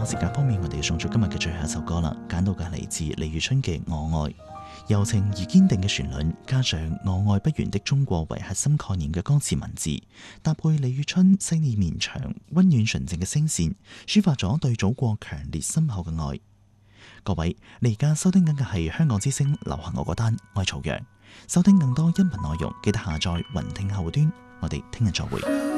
話時間方面，我哋送出今日嘅最後一首歌啦，揀到嘅係嚟自李宇春嘅《我愛》。柔情而堅定嘅旋律，加上我愛不完的中國為核心概念嘅歌詞文字，搭配李宇春細膩綿長、溫暖純正嘅聲線，抒發咗對祖國強烈深厚嘅愛。各位，你而家收聽緊嘅係香港之聲流行樂歌單，我係曹陽。收聽更多音頻內容，記得下載雲聽後端。我哋聽日再會。